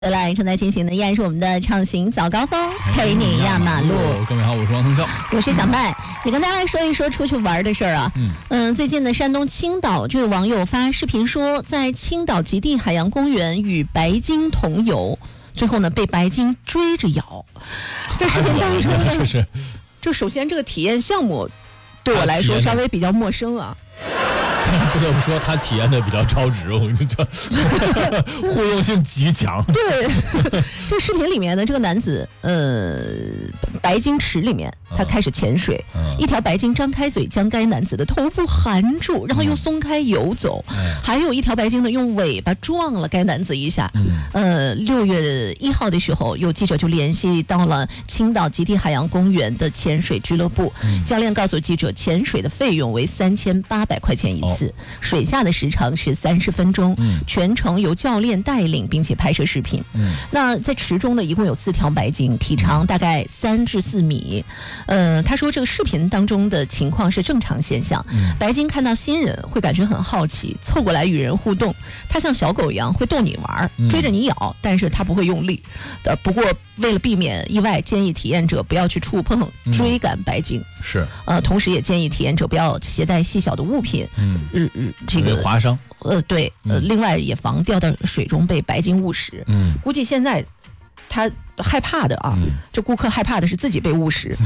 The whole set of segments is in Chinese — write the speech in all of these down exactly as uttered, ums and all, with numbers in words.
来正在进行的依然是我们的畅行早高峰，陪你压马路。 各位好，我是王腾笑， 我是小麦，也跟大家来说一说出去玩的事儿啊。嗯嗯，最近的山东青岛，这位网友发视频说，在青岛极地海洋公园与白鲸同游，最后呢被白鲸追着咬。在视频当中呢， 是就首先这个体验项目对我来说稍微比较陌生啊。 不得不说，他体验的比较超值，我跟你说，互动性极强。 对，这视频里面的这个男子，呃，白鲸池里面，他开始潜水，嗯、一条白鲸张开嘴将该男子的头部含住，然后又松开游走，嗯、还有一条白鲸呢用尾巴撞了该男子一下。嗯、呃，六月一号的时候，有记者就联系到了青岛极地海洋公园的潜水俱乐部，嗯、教练告诉记者，潜水的费用为三千八百块钱一次。哦，水下的时长是三十分钟，嗯、全程由教练带领，并且拍摄视频。嗯、那在池中呢，一共有四条白鲸，体长大概三至四米。呃，他说这个视频当中的情况是正常现象。嗯、白鲸看到新人会感觉很好奇，凑过来与人互动。它像小狗一样会逗你玩，追着你咬，但是它不会用力。呃，不过为了避免意外，建议体验者不要去触碰、追赶白鲸。嗯、 是。 呃，同时也建议体验者不要携带细小的物品。嗯。日日这个划伤， 呃，对，呃，另外也防掉到水中被白鲸误食。嗯，估计现在他害怕的啊，嗯、这顾客害怕的是自己被误食。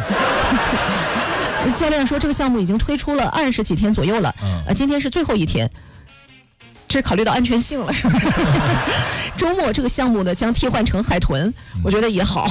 教练说，这个项目已经推出了二十几天左右了，嗯、呃，今天是最后一天。这是考虑到安全性了，是不是？周末这个项目呢将替换成海豚，我觉得也好。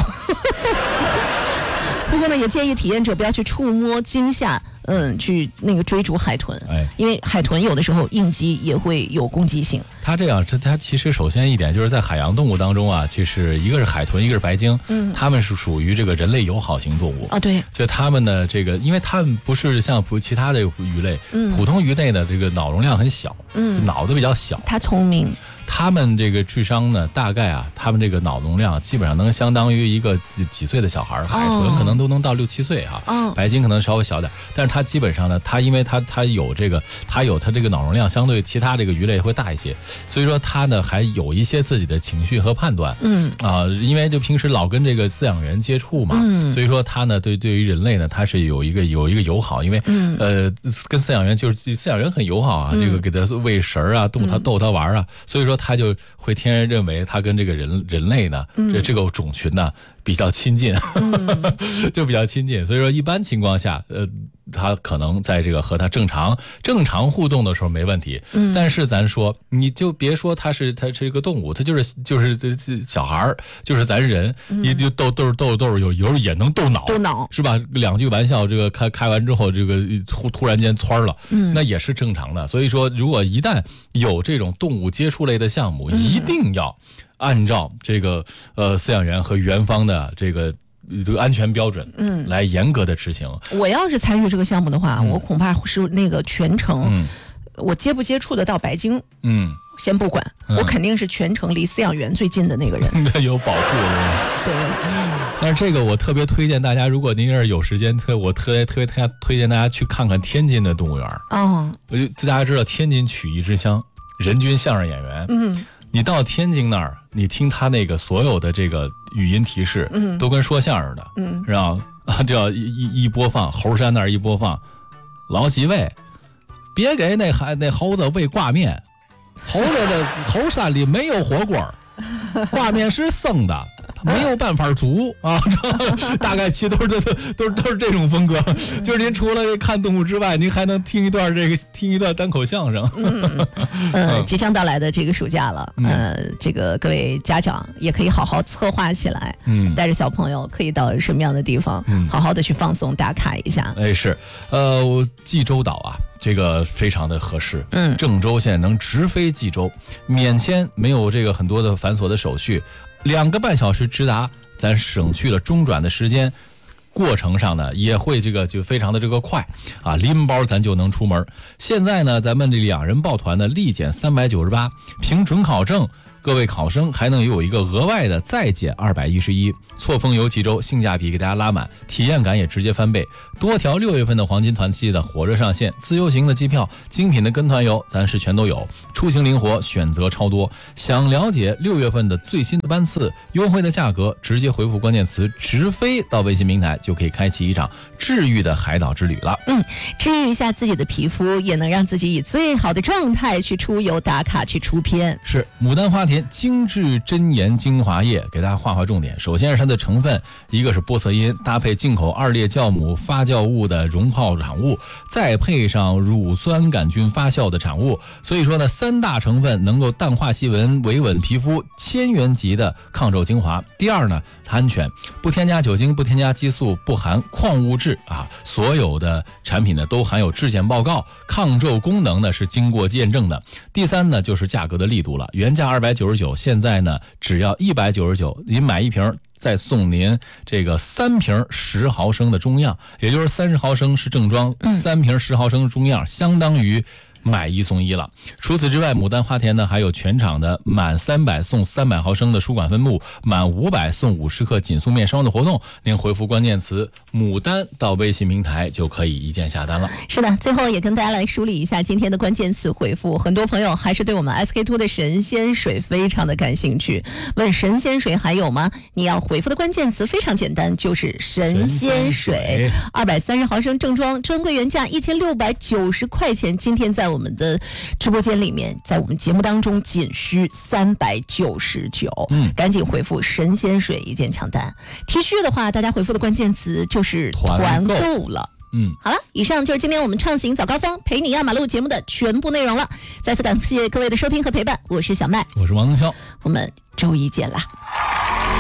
不过呢，也建议体验者不要去触摸鲸下，嗯，去那个追逐海豚，哎，因为海豚有的时候应激也会有攻击性。 它这样，这它其实首先一点就是在海洋动物当中啊，其实一个是海豚，一个是白鲸，嗯，它们是属于这个人类友好型动物啊，对， 所以它们呢，这个因为它们不是像普其他的鱼类，嗯，普通鱼类呢，这个脑容量很小，嗯，脑子比较小， 它聪明。 他们这个智商呢，大概啊，他们这个脑容量基本上能相当于一个几几岁的小孩，海豚可能都能到六七岁哈，哦、白鲸可能稍微小点，但是它基本上呢，它因为它它有这个，它有它这个脑容量相对其他这个鱼类会大一些，所以说它呢还有一些自己的情绪和判断，嗯啊、呃，因为就平时老跟这个饲养员接触嘛，嗯、所以说它呢对对于人类呢，它是有一个有一个友好，因为、嗯、呃跟饲养员就是饲养员很友好啊，嗯、这个给它喂食啊，逗它逗它玩啊，所以说。他就会天然认为他跟这个人人类呢，嗯、这这个种群呢比较亲近，嗯、就比较亲近。所以说，一般情况下，呃，他可能在这个和他正常正常互动的时候没问题。嗯、但是咱说，你就别说他是他是一个动物，他就是就是这这小孩儿，就是咱人，你、嗯、就逗逗逗逗，有有时候也能逗脑， 逗脑是吧？两句玩笑，这个开开完之后，这个突突然间窜了，嗯、那也是正常的。所以说，如果一旦有这种动物接触类的项目，一定要按照这个呃饲养员和园方的这个这个安全标准，嗯，来严格的执行。 我要是参与这个项目的话，嗯、我恐怕是那个全程，嗯、我接不接触得到白鲸，嗯，先不管，嗯、我肯定是全程离饲养员最近的那个人， 有保护的。 对。 但是这个我特别推荐大家，如果您要是有时间，特我特别特别推推荐大家去看看天津的动物园。哦，我就大家知道天津曲艺之乡，人均相声演员，嗯。你到天津那儿，你听他那个所有的这个语音提示，嗯，都跟说相声的，嗯，是吧？啊，这一一一播放，猴山那儿一播放，老几位，别给那孩那猴子喂挂面，猴子的猴山里没有火锅，挂面是生的。没有办法煮啊，大概其实都是都是都是都是这种风格。就是您除了看动物之外，您还能听一段这个听一段单口相声。 嗯，呃，即将到来的这个暑假了，嗯、呃，这个各位家长也可以好好策划起来，嗯，带着小朋友可以到什么样的地方，嗯，好好的去放松打卡一下。 哎，是，呃，济州岛啊。这个非常的合适，嗯，郑州现在能直飞济州，免签，没有这个很多的繁琐的手续，两个半小时直达，咱省去了中转的时间，过程上呢也会这个就非常的这个快啊，拎包咱就能出门。现在呢，咱们这两人抱团呢立减三百九十八，凭准考证各位考生还能有一个额外的再减二百一十一。错峰游济州，性价比给大家拉满，体验感也直接翻倍。多条六月份的黄金团期的火热上线，自由行的机票、精品的跟团游，咱是全都有。出行灵活，选择超多。想了解六月份的最新的班次、优惠的价格，直接回复关键词“直飞”到微信平台，就可以开启一场治愈的海岛之旅了。 嗯，治愈一下自己的皮肤，也能让自己以最好的状态去出游打卡、去出片。 是牡丹花田精致真颜精华液，给大家画画重点。首先是它的成分，一个是玻色因，搭配进口二裂酵母发酵物的溶泡产物，再配上乳酸杆菌发酵的产物，所以说呢，三大成分能够淡化细纹、维稳皮肤，千元级的抗皱精华。第二呢，安全，不添加酒精，不添加激素，不含矿物质啊，所有的产品呢都含有质检报告，抗皱功能呢是经过验证的。第三呢，就是价格的力度了，原价二百九十九，现在呢只要一百九十九，您买一瓶再送您这个三瓶十毫升的中样，也就是三十毫升是正装，三瓶十毫升中样，相当于买一送一了。除此之外，牡丹花田呢还有全场的满三百送三百毫升的舒管分布，满五百送五十克紧速面霜的活动。您回复关键词牡丹到微信平台就可以一键下单了。 是的，最后也跟大家来梳理一下今天的关键词回复。很多朋友还是对我们 S K two 的神仙水非常的感兴趣，问神仙水还有吗？你要回复的关键词非常简单，就是神仙水，二百三十毫升正装，专柜原价一千六百九十块钱，今天在我们的直播间里面，在我们节目当中仅需三百九十九，嗯，赶紧回复神仙水一键抢单。T 恤的话，大家回复的关键词就是团购了。嗯，好了，以上就是今天我们畅行早高峰陪你压马路节目的全部内容了。再次感谢各位的收听和陪伴，我是小麦， 我是王东潇， 我们周一见啦。